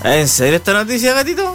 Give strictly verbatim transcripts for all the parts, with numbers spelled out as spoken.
¿En serio esta noticia, gatito?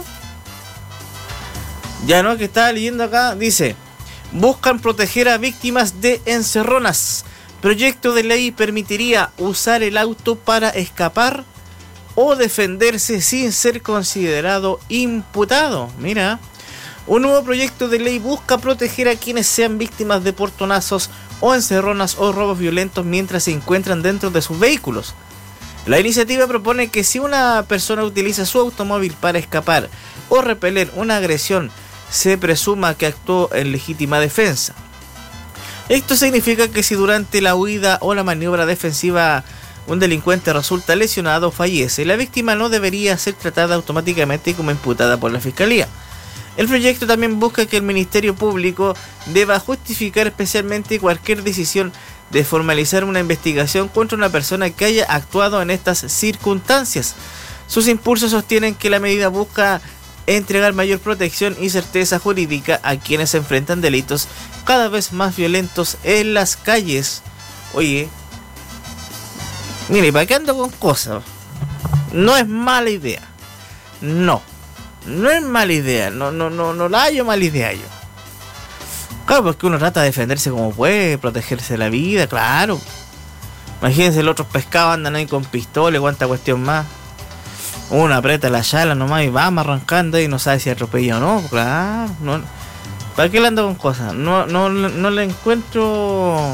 Ya no, que estaba leyendo acá, dice: buscan proteger a víctimas de encerronas. Proyecto de ley permitiría usar el auto para escapar o defenderse sin ser considerado imputado. Mira, un nuevo proyecto de ley busca proteger a quienes sean víctimas de portonazos o encerronas o robos violentos mientras se encuentran dentro de sus vehículos. La iniciativa propone que si una persona utiliza su automóvil para escapar o repeler una agresión, se presuma que actuó en legítima defensa. Esto significa que si durante la huida o la maniobra defensiva un delincuente resulta lesionado o fallece, la víctima no debería ser tratada automáticamente como imputada por la Fiscalía. El proyecto también busca que el Ministerio Público deba justificar especialmente cualquier decisión de formalizar una investigación contra una persona que haya actuado en estas circunstancias. Sus impulsos sostienen que la medida busca entregar mayor protección y certeza jurídica a quienes enfrentan delitos cada vez más violentos en las calles. Oye, mire, ¿para qué ando con cosas? No es mala idea. No, no es mala idea. No, no, no, no la hallo mala idea yo. Claro, porque uno trata de defenderse como puede, protegerse la vida, claro. Imagínense, los otros pescados andan ahí con pistola y cuánta cuestión más. Uno aprieta la chala nomás y vamos arrancando y no sabe si atropella o no, claro. No, ¿para qué le ando con cosas? No, no, no le encuentro...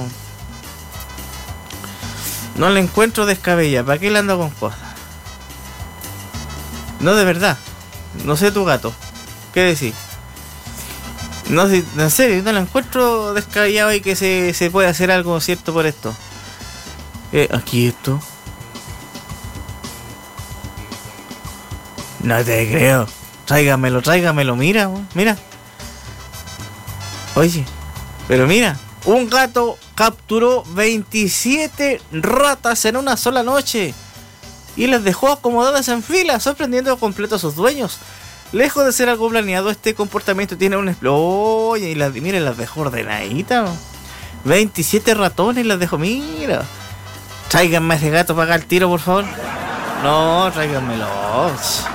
No le encuentro descabella. ¿Para qué le ando con cosas? No, de verdad. No sé tu gato. ¿Qué decís? No sé, en serio, no le encuentro descabellado y que se, se puede hacer algo cierto por esto. Eh, aquí esto. No te creo. Tráigamelo, tráigamelo. Mira, mira. Oye, pero mira. Un gato capturó veintisiete ratas en una sola noche y las dejó acomodadas en fila, sorprendiendo completo a sus dueños. Lejos de ser algo planeado, este comportamiento tiene un explo... Oye, y las, miren, las dejó ordenaditas. veintisiete ratones las dejó, mira. Tráiganme ese gato para acá al tiro, por favor. No, tráiganmelo.